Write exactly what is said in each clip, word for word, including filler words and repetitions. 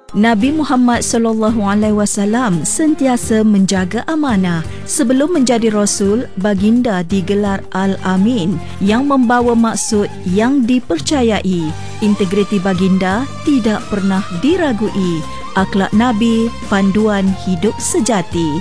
Nabi Muhammad sallallahu alaihi wasallam sentiasa menjaga amanah. Sebelum menjadi Rasul, baginda digelar Al-Amin yang membawa maksud yang dipercayai. Integriti baginda tidak pernah diragui. Akhlak Nabi, panduan hidup sejati.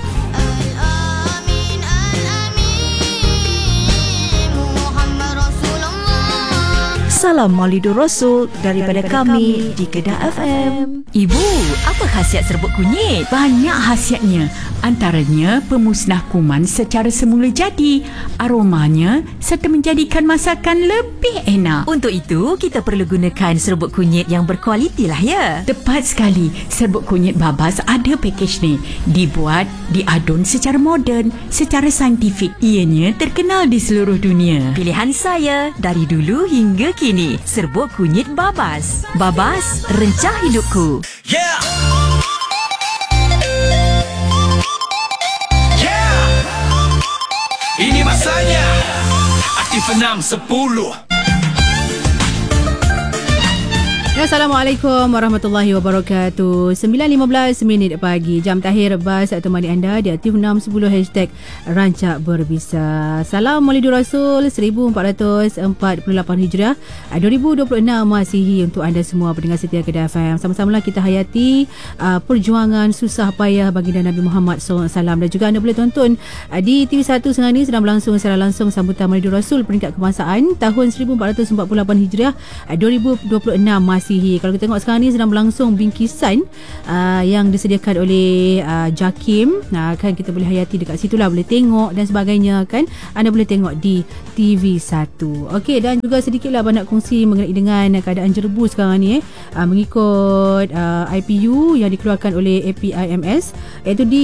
Salam Maulidur Rasul daripada, daripada kami, kami di Kedah F M. Ibu, apa khasiat serbuk kunyit? Banyak khasiatnya. Antaranya pemusnah kuman secara semula jadi, aromanya serta menjadikan masakan lebih enak. Untuk itu, kita perlu gunakan serbuk kunyit yang berkualiti lah ya. Tepat sekali. Serbuk kunyit Babas ada pakej ni. Dibuat, diadun secara moden, secara saintifik. Ianya terkenal di seluruh dunia. Pilihan saya dari dulu hingga kini, serbuk kunyit Babas. Babas, rencah hidupku. Yeah. Ini masanya Aktif enam sepuluh. Assalamualaikum warahmatullahi wabarakatuh. sembilan lima belas minit pagi, jam takhir bas temani anda di Aktif enam sepuluh hashtag Rancak Berbisa. Salam Maulidur Rasul seribu empat ratus empat puluh lapan Hijrah dua ribu dua puluh enam Masihi untuk anda semua pendengar setia Kedah F M. Sama-samalah kita hayati uh, perjuangan susah payah baginda Nabi Muhammad sallallahu alaihi wasallam. Dan juga anda boleh tonton uh, di T V satu sekarang ni sedang berlangsung secara langsung sambutan Maulidur Rasul peringkat kebangsaan tahun seribu empat ratus empat puluh lapan Hijrah dua ribu dua puluh enam Masihi. Kalau kita tengok sekarang ni sedang berlangsung bingkisan uh, yang disediakan oleh uh, JAKIM. uh, kan kita boleh hayati dekat situ lah, boleh tengok dan sebagainya kan. Anda boleh tengok di T V satu. Okey, dan juga sedikitlah abang nak kongsi mengenai dengan keadaan jerebu sekarang ni eh. uh, mengikut uh, I P U yang dikeluarkan oleh A P I M S, iaitu di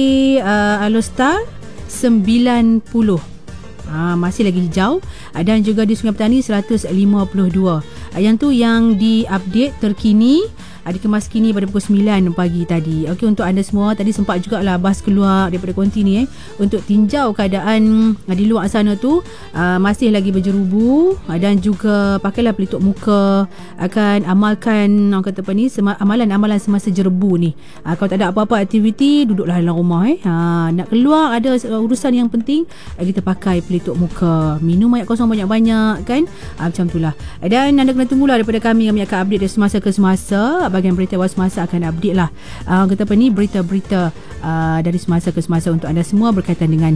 uh, Alostar sembilan puluh. Ha, masih lagi hijau. Dan juga di Sungai Petani seratus lima puluh dua. Yang tu yang diupdate terkini, dikemas kini pada pukul sembilan pagi tadi. Okey, untuk anda semua, tadi sempat jugalah bas keluar daripada konti ni eh, untuk tinjau keadaan di luar sana tu uh, masih lagi berjerubu. uh, dan juga pakailah pelitup muka, akan amalkan orang kata apa ni, sema, amalan-amalan semasa jerebu ni. uh, kalau tak ada apa-apa aktiviti, duduklah dalam rumah eh. uh, nak keluar ada urusan yang penting, uh, kita pakai pelitup muka, minum air kosong banyak-banyak kan. uh, macam itulah. Dan anda kena tunggulah daripada kami, kami akan update dari semasa ke semasa. Bahagian berita awal semasa akan update lah uh, kata apa ni, berita-berita uh, dari semasa ke semasa untuk anda semua berkaitan dengan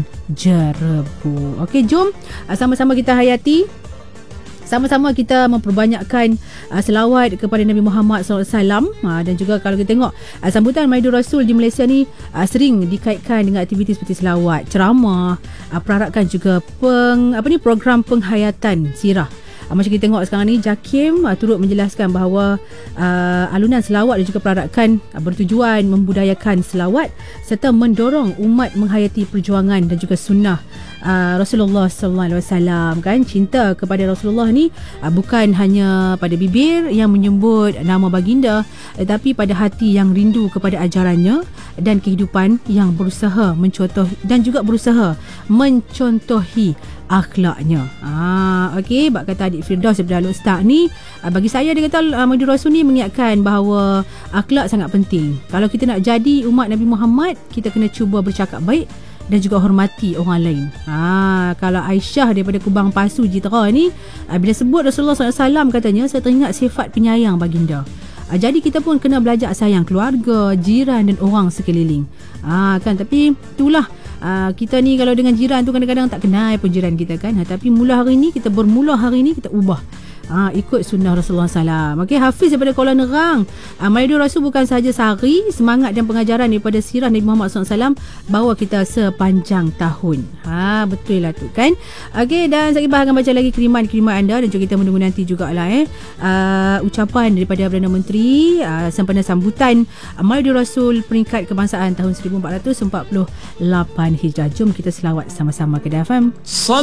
jerebu. Okey, jom uh, sama-sama kita hayati, sama-sama kita memperbanyakkan uh, selawat kepada Nabi Muhammad sallallahu alaihi wasallam. uh, dan juga kalau kita tengok uh, sambutan Maulidur Rasul di Malaysia ni uh, sering dikaitkan dengan aktiviti seperti selawat, ceramah, uh, perarakan juga peng, apa ni, program penghayatan sirah. Uh, macam kita tengok sekarang ni, JAKIM uh, turut menjelaskan bahawa uh, alunan selawat dan juga perarakan uh, bertujuan membudayakan selawat serta mendorong umat menghayati perjuangan dan juga sunnah uh, Rasulullah sallallahu alaihi wasallam kan. Cinta kepada Rasulullah ni uh, bukan hanya pada bibir yang menyebut nama baginda, tetapi pada hati yang rindu kepada ajarannya dan kehidupan yang berusaha mencontoh dan juga berusaha mencontohi akhlaknya. Ah, okey, bab kata adik Firdaus daripada Al-Ustaz ni, ah, bagi saya dia kata ah, Maulidur Rasul ni mengingatkan bahawa akhlak sangat penting. Kalau kita nak jadi umat Nabi Muhammad, kita kena cuba bercakap baik dan juga hormati orang lain. Ah, kalau Aisyah daripada Kubang Pasu Jitera ni, ah, bila sebut Rasulullah sallallahu alaihi wasallam katanya, saya teringat sifat penyayang baginda. Ah, jadi kita pun kena belajar sayang keluarga, jiran dan orang sekeliling. Ah, kan, tapi itulah, Uh, kita ni kalau dengan jiran tu kadang-kadang tak kenal pun jiran kita kan. Ha, tapi mula hari ni, kita bermula hari ni, kita ubah. Ha, ikut sunnah Rasulullah sallallahu alaihi wasallam. Okey, Hafiz daripada Kuala Nerang. Ha, Maulidur Rasul bukan sahaja sehari, semangat dan pengajaran daripada sirah Nabi Muhammad sallallahu alaihi wasallam bawa kita sepanjang tahun. Ha, betul lah tu kan. Okey, dan saya akan baca lagi kiriman-kiriman anda dan juga kita menunggu nanti jugalah eh uh, ucapan daripada Perdana Menteri uh, sempena sambutan uh, Maulidur Rasul peringkat kebangsaan tahun seribu empat ratus empat puluh lapan Hijrah. Jom kita selawat sama-sama ke Kedah F M.